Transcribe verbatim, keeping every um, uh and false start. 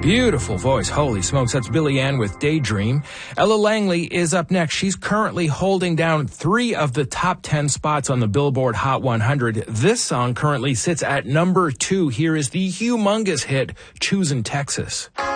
Beautiful voice. Holy smokes. That's Billie Ann with Daydream. Ella Langley is up next. She's currently holding down three of the top ten spots on the Billboard Hot one hundred. This song currently sits at number two. Here is the humongous hit, Choosin' Texas.